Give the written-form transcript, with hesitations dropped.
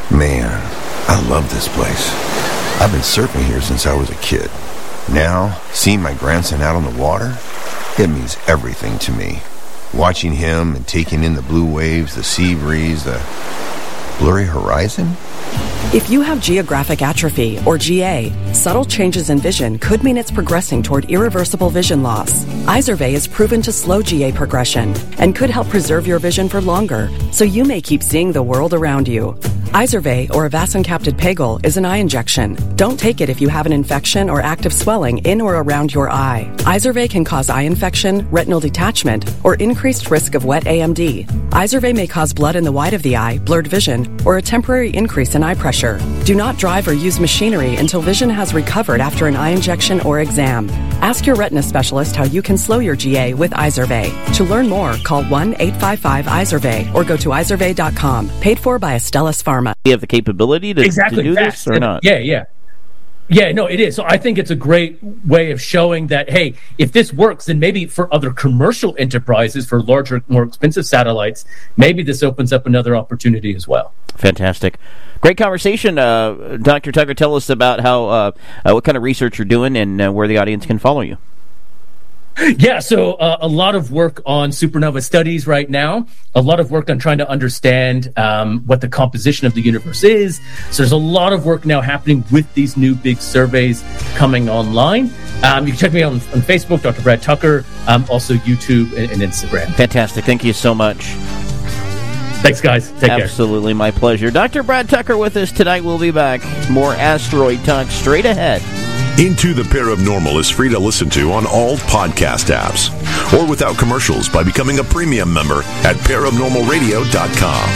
Man, I love this place. I've been surfing here since I was a kid. Now, seeing my grandson out on the water, it means everything to me. Watching him and taking in the blue waves, the sea breeze, the blurry horizon. If you have geographic atrophy, or GA, subtle changes in vision could mean it's progressing toward irreversible vision loss. Izervay is proven to slow GA progression and could help preserve your vision for longer, so you may keep seeing the world around you. Izervay, or avacincaptad pegol, is an eye injection. Don't take it if you have an infection or active swelling in or around your eye. Izervay can cause eye infection, retinal detachment, or increased risk of wet AMD. Izervay may cause blood in the white of the eye, blurred vision, or a temporary increase in eye pressure. Do not drive or use machinery until vision has recovered after an eye injection or exam. Ask your retina specialist how you can slow your GA with Izervay. To learn more, call 1-855-IZERVAY or go to izervay.com. Paid for by Astellas Pharma. You have the capability to do this or not? Yeah, no, it is. So I think it's a great way of showing that, hey, if this works, then maybe for other commercial enterprises, for larger, more expensive satellites, maybe this opens up another opportunity as well. Fantastic. Great conversation. Dr. Tucker, tell us about how what kind of research you're doing and where the audience can follow you. Yeah, so a lot of work on supernova studies right now, a lot of work on trying to understand what the composition of the universe is. So there's a lot of work now happening with these new big surveys coming online. You can check me out on Facebook, Dr. Brad Tucker, also YouTube and Instagram. Fantastic. Thank you so much. Thanks, guys. Take care. Absolutely, my pleasure. Dr. Brad Tucker with us tonight. We'll be back. More asteroid talk straight ahead. Into the Paranormal is free to listen to on all podcast apps or without commercials by becoming a premium member at paranormalradio.com.